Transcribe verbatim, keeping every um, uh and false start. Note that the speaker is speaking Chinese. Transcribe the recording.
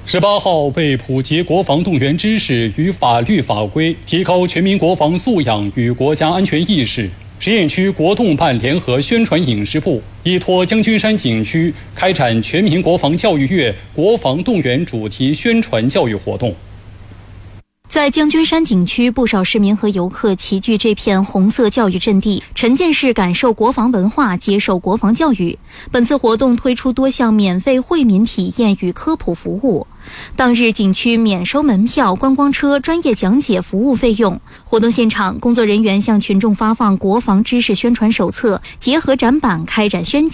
十八号，为普及国防动员知识与法律法规，提高全民国防素养与国家安全意识，实验区国动办联合宣传影视部依托将军山景区开展全民国防教育月国防动员主题宣传教育活动。 在将军山景区，不少市民和游客齐聚这片红色教育阵地，沉浸式感受国防文化，接受国防教育。本次活动推出多项免费惠民体验与科普服务。当日景区免收门票、观光车、专业讲解服务费用。活动现场，工作人员向群众发放国防知识宣传手册，结合展板开展宣讲。